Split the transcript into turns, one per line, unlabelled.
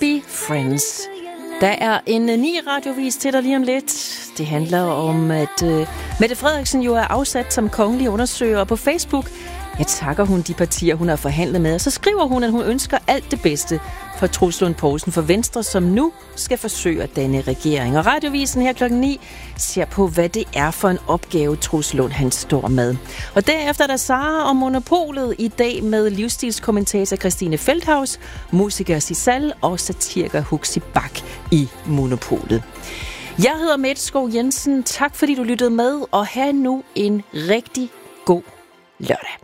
Be Friends. Der er en ny radiovis til dig lige om lidt. Det handler om, at Mette Frederiksen jo er afsat som kongelig undersøger på Facebook. Jeg takker hun de partier, hun har forhandlet med, og så skriver hun, at hun ønsker alt det bedste for Troels Lund Poulsen for Venstre, som nu skal forsøge at danne regering. Og radiovisen her klokken 9 ser på, hvad det er for en opgave, Troels Lund han står med. Og derefter er der Sara om Monopolet i dag med livsstilskommentator Christine Feldhaus, musiker Sisal og satiriker Huxi Bak i Monopolet. Jeg hedder Mette Skov Jensen. Tak fordi du lyttede med, og have nu en rigtig god lørdag.